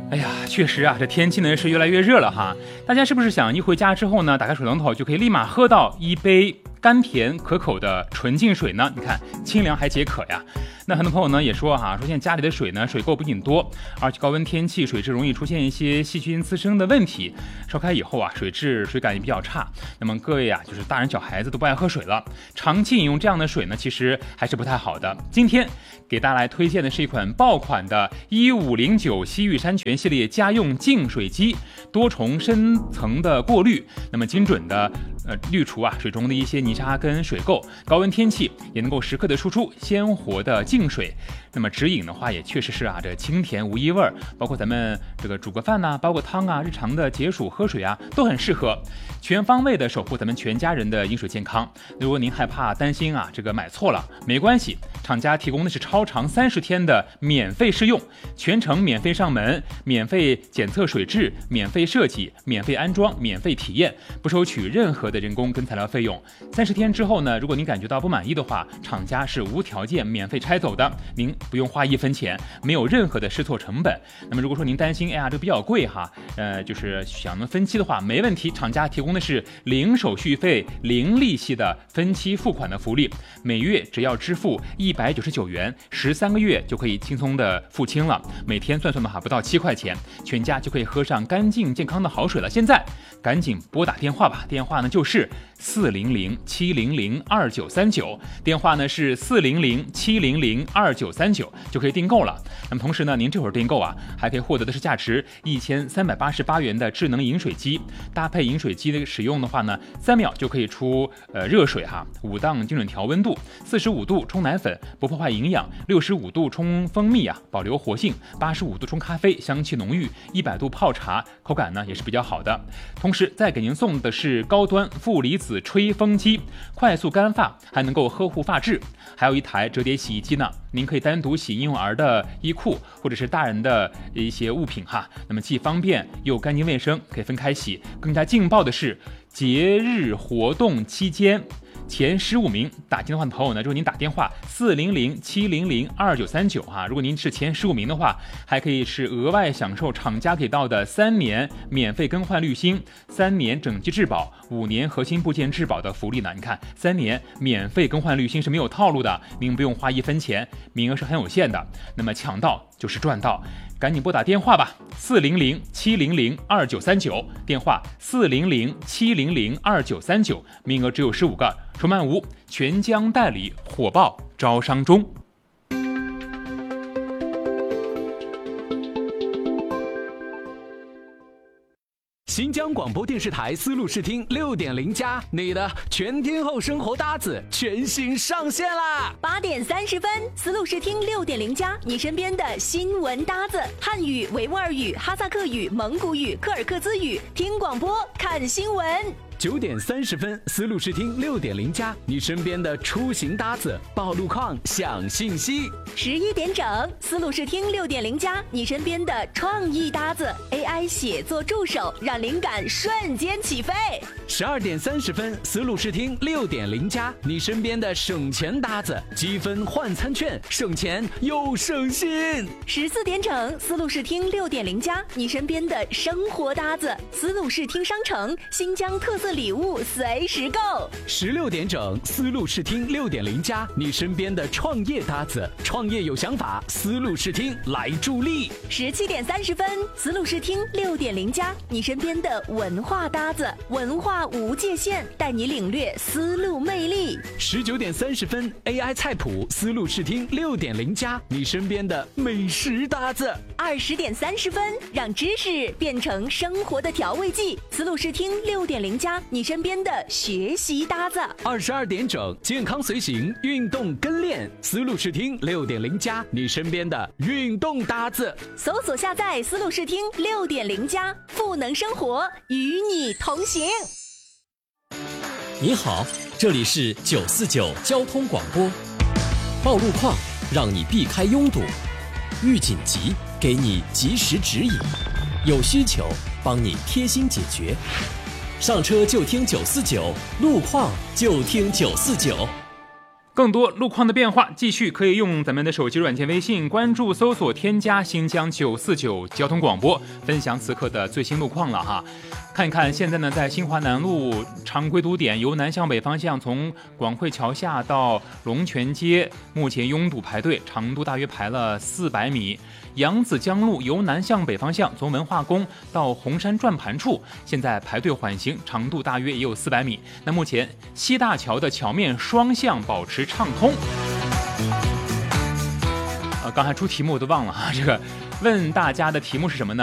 哎呀，确实啊，这天气呢是越来越热了哈。大家是不是想一回家之后呢，打开水龙头就可以立马喝到一杯甘甜可口的纯净水呢？你看，清凉还解渴呀。那很多朋友呢也说说现在家里的水呢水垢不仅多，而且高温天气水质容易出现一些细菌滋生的问题。烧开以后啊，水质水感也比较差。那么各位啊，就是大人小孩子都不爱喝水了，长期饮用这样的水呢，其实还是不太好的。今天给大家来推荐的是一款爆款的1509西域山泉系列家用净水机，多重深层的过滤，那么精准的滤除水中的一些泥沙跟水垢，高温天气也能够时刻的输出鲜活的净水。那么直饮的话也确实是这清甜无异味，包括咱们这个煮个饭煲个汤日常的解暑喝水都很适合，全方位的守护咱们全家人的饮水健康。如果您害怕担心这个买错了，没关系，厂家提供的是超长30天的免费试用，全程免费上门，免费检测水质，免费设计，免费安装，免费体验，不收取任何的人工跟材料费用。30天之后呢，如果您感觉到不满意的话，厂家是无条件免费拆走的，您不用花1分钱，没有任何的试错成本。那么如果说您担心这个比较贵就是想分期的话，没问题，厂家提供的是零手续费零利息的分期付款的福利，每月只要支付199元，13个月就可以轻松的付清了，每天算的不到7块钱，全家就可以喝上干净健康的好水了。现在赶紧拨打电话吧，电话呢就是400-700-2939，电话呢是400-700-2939，就可以订购了。那么同时呢，您这会儿订购还可以获得的是价值1388元的智能饮水机，搭配饮水机的使用的话呢，3秒就可以出热水5档精准调温度，45度冲奶粉不破坏营养，65度冲蜂蜜保留活性，85度冲咖啡香气浓郁，100度泡茶口感呢也是比较好的。同时再给您送的是高端负离子吹风机，快速干发还能够呵护发质，还有一台折叠洗衣机呢，您可以单独洗婴幼儿的衣裤或者是大人的一些物品那么既方便又干净卫生，可以分开洗。更加劲爆的是节日活动期间前15名打进的朋友呢，如果您打电话400-700-2939如果您是前15名的话，还可以是额外享受厂家给到的3年免费更换滤芯，3年整机质保，5年核心部件质保的福利呢。你看3年免费更换滤芯是没有套路的，您不用花1分钱，名额是很有限的，那么抢到就是赚到，赶紧拨打电话吧，400-700-2939，电话400-700-2939，名额只有15个，售卖无，全疆代理，火爆招商中。 新疆广播电视台丝路视听6.0+，你的全天候生活搭子全新上线啦 ！8点30分，丝路视听6.0+，你身边的新闻搭子，汉语、维吾尔语、哈萨克语、蒙古语、科尔克孜语，听广播看新闻。 9点30分，丝路视听6.0+，你身边的出行搭子，报路况享信息。 11点整，丝路视听6.0+，你身边的创意搭子 ，AI 写作助手，让灵感瞬间起飞。 12点30分，丝路视听6.0+，你身边的省钱搭子，积分换餐券，省钱又省心。 14点整，丝路视听6.0+，你身边的生活搭子，丝路视听商城，新疆特色礼物随时购。 16点整，丝路视听6.0+，你身边的创业搭子，创业有想法，丝路视听来助力。 17点30分，丝路视听6.0+，你身边的文化搭子，文化无界限，带你领略丝路魅力。 19点30分 ，AI 菜谱，丝路视听6.0+，你身边的美食搭子。 20点30分，让知识变成生活的调味剂，丝路视听6.0+，你身边的学习搭子。 22点整，健康随行，运动跟练，丝路视听6.0+，你身边的运动搭子。 搜索下载丝路视听6.0+，赋能生活，与你同行。 你好，这里是949交通广播，报路况让你避开拥堵，遇紧急给你及时指引，有需求帮你贴心解决。上车就听949，路况就听949。 更多路况的变化，继续可以用咱们的手机软件微信关注搜索添加新疆949交通广播，分享此刻的最新路况了哈。看一看现在呢，在新华南路常规堵点，由南向北方向从广汇桥下到龙泉街，目前拥堵排队，长度大约排了400米。扬子江路由南向北方向从文化宫到红山转盘处，现在排队缓行，长度大约也有400米。那目前西大桥的桥面双向保持畅通。刚才出题目我都忘了哈，这个问大家的题目是什么呢？